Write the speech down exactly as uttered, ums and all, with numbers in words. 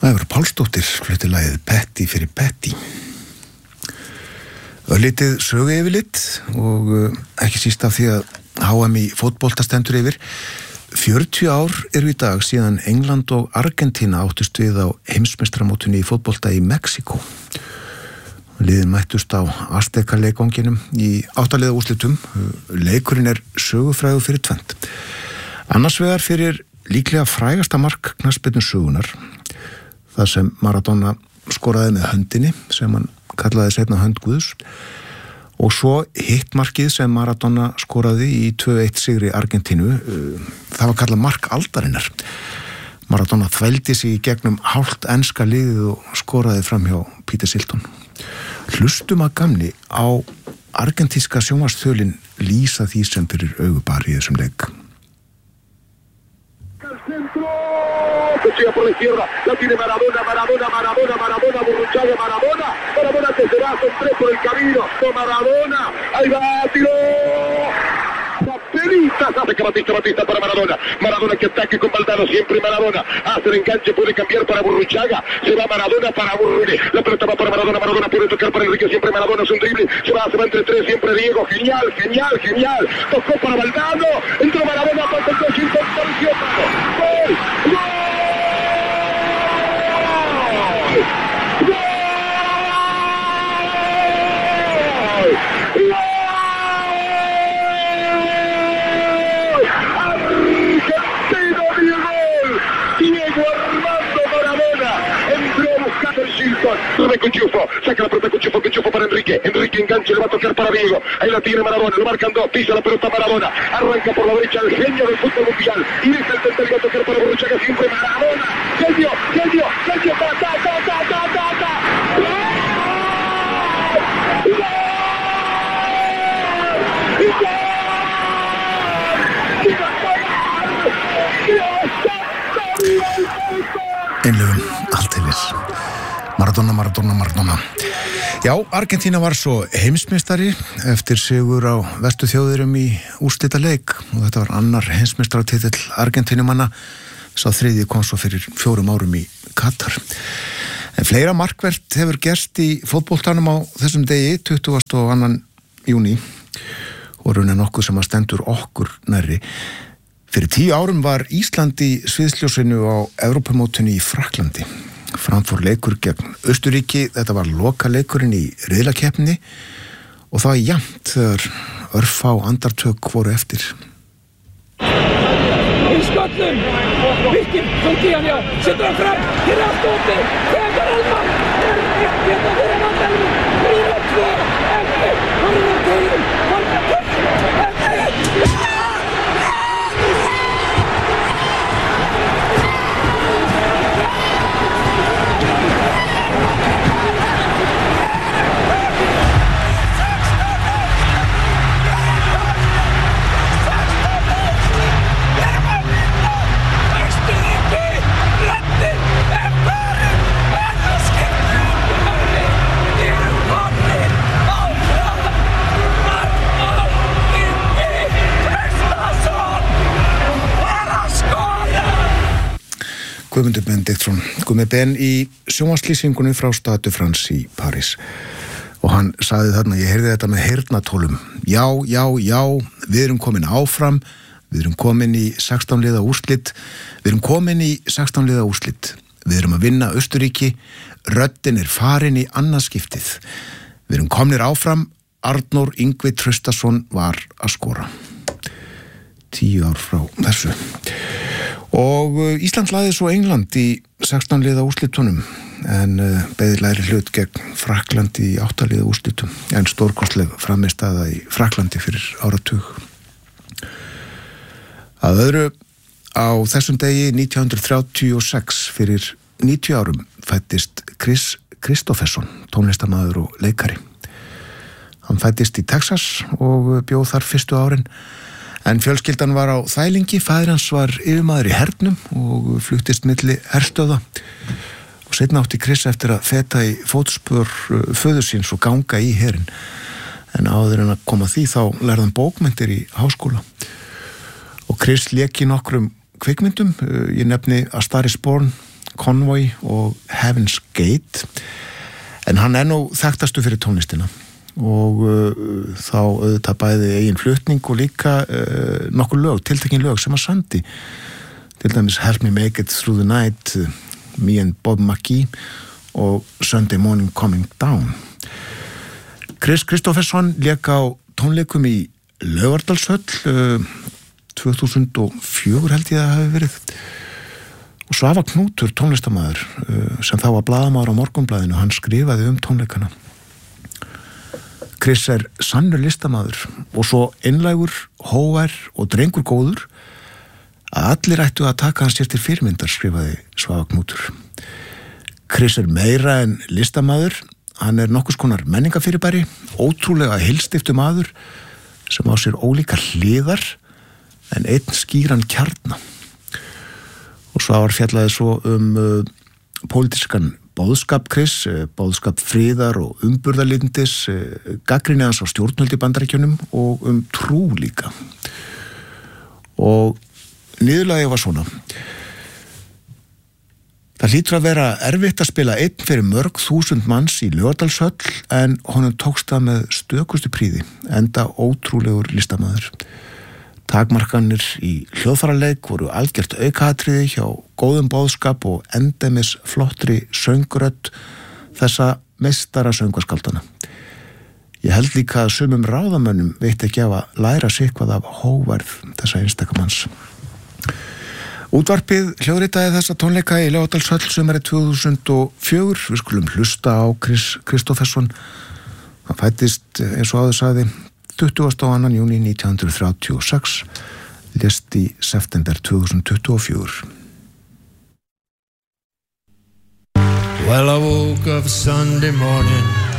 Ævar Pálsdóttir flutti lagið Petty fyrir Petty. Örlítið sögu yfirlit og ekki síst af því að H M í fótbolta stendur yfir. fjörutíu ár eru í dag síðan England og Argentína áttust við á heimsmeistaramótinu í fótbolta í Mexíkó. Liðin mættust á Azteca-leikvanginum í áttaliða úrslitum. Leikurinn er sögufrægur fyrir tvennt. Annars vegar fyrir líklega frægasta mark knattspyrnusögunnar, það sem Maradona skoraði með höndinni, sem hann kallaði seinna hönd Guðs, og svo hittmarkið sem Maradona skoraði í tvö eitt sigri Argentínu, það var kallað mark aldarinnar. Maradona þvældi sig í gegnum hálft enska liðið og skoraði fram hjá Peter Shilton. Hlustum að gamni á argentíska sjónvarpsþölin lýsa því sem fyrir augu bar í þessum leik. Que llega por la izquierda, la tiene Maradona, Maradona, Maradona, Maradona, Burruchaga, Maradona, Maradona que se va, son tres por el camino, con Maradona, ahí va, tiró, Batista, hace que Batista, Batista para Maradona, Maradona que ataque con Valdano, siempre Maradona, hace el enganche, puede cambiar para Burruchaga, se va Maradona para Burruchaga, la pelota va para Maradona, Maradona puede tocar para Enrique, siempre Maradona, es un drible, se va, se va entre tres, siempre Diego, genial, genial, genial, tocó para Valdano, entró Maradona, para el coche, gol, gol, Re Cuchufo, saca la pelota Cuchufo, Cuchufo para Enrique, Enrique enganche, le va a tocar para Diego, ahí la tiene Maradona, lo marcan dos, pisa la pelota Maradona, arranca por la derecha el genio del fútbol mundial, y deja el centro, va a tocar para Burruchaga, siempre Maradona, genio, genio, genio, ta, ta, ta, ta, ta, ta, ta, Einlöfun, allt yfir. Maradona, Maradona, Maradona. Já, Argentína var svo heimsmeistari eftir sigur á vestu þjóðurum í úrslita leik og þetta var annar heimsmeistaratitill Argentínumanna, sá þriðji kom svo fyrir fjórum árum í Katar. En fleira markvert hefur gerst í fótboltanum á þessum degi, tuttugasta og annan júní, og raunar nokkuð sem að stendur okkur nærri. Fyrir tíu árum var Ísland í sviðsljósinu á Evrópumótinu í Frakklandi. Framfór leikur gegn Austurríki, þetta var lokaleikurinn í riðlakeppninni og það var jafnt þegar örfá andartök voru eftir. Í skollum, Birkir, tók í hann, já, setur hann fram, hér er allt úti, þegar Elman, er eitt hérna fyrir Vandelmi, þrjú og tvö, eftir, hann er á tegum, hann er á tegum, eftir, Guðmundur Benediktsson, Guðmi Ben í sjónvarpslýsingunni frá Stade de France í París. Og hann sagði þarna, ég heyrði þetta með heyrnartólum. Já, já, já, við erum komin áfram, við erum komin í sextán liða úrslit, við erum komin í sextán liða úrslit. Við erum að vinna Austurríki, röddin er farin í annað skiptið. Við erum komnir áfram, Arnór Ingvi Traustason var að skora. Tíu ár frá þessu. Og Ísland lagði svo England í sextán liða úrslitunum en beðið læri hlut gegn Frakklandi í átta liða úrslitum en stórkostleg frammistaða í Frakklandi fyrir áratug. Að öðru, á þessum degi nítján hundruð þrjátíu og sex fyrir níutíu árum fæddist Chris Kristofferson, tónlistarmaður og leikari. Hann fæddist í Texas og bjó þar fyrstu árin. En fjölskyldan var á þælingi, faðir hans var yfirmaður í hernum og fluttist milli herstöða. Og seinna átti Chris eftir að feta í fótspor föður síns og ganga í herinn. En áður en að koma því þá lærði hann bókmenntir í háskóla. Og Chris lék í nokkrum kvikmyndum, ég nefni A Star is Born, Convoy og Heaven's Gate, en hann er nú þekktastu fyrir tónlistina og uh, þá auðvitað bæði eigin flutning og líka uh, nokkur lög, tiltekin lög sem að sandi, til dæmis Help Me Make It Through the Night, uh, Me and Bob McGee og Sunday Morning Coming Down. Kris Kristoffersson lék á tónleikum í Laugardalshöll uh, tvö þúsund og fjögur held ég að hafi verið, og Svavar Knútur tónlistarmaður uh, sem þá var blaðamaður á Morgunblaðinu, hann skrifaði um tónleikana. Kris er sannur listamaður og svo einlægur, hóvær og drengur góður að allir ættu að taka hans sér til fyrirmyndar, skrifaði Svavar Knútur. Kris er meira en listamaður, hann er nokkurs konar menningafyrirbæri, ótrúlega heilstiftu maður sem á sér ólíkar hliðar en einn skýran kjarna. Og Svavar fjallaði svo um uh, pólitískan boðskap Kris, boðskap friðar og umburðarlyndis, gagnrýni hans á stjórnvöld í Bandaríkjunum og um trú líka. Og niðurlagið var svona: það hlýtur að vera erfitt að spila einn fyrir mörg þúsund manns í Laugardalshöll, en honum tókst það með stökustu príði, enda ótrúlegur listamaður. Takmarkanir í hljóðfaraleik voru algjört aukaatriði hjá góðum boðskap og endemis flottri söngrödd þessa meistara söngvaskaldana. Ég held líka að sumum ráðamönnum veitti ekki af að læra sig hvað af hóværð þessa einstakamanns. Útvarpið hljóðritaði þessa tónleika í Laugardalshöll sumarið tvö þúsund og fjögur. Við skulum hlusta á Kris Kristoffersson. Hann fæddist, eins og áður sagði, tuttugasta og annan júní nítján hundruð þrjátíu og sex, lést í september tvö þúsund tuttugu og fjögur. Well, I woke up Sunday morning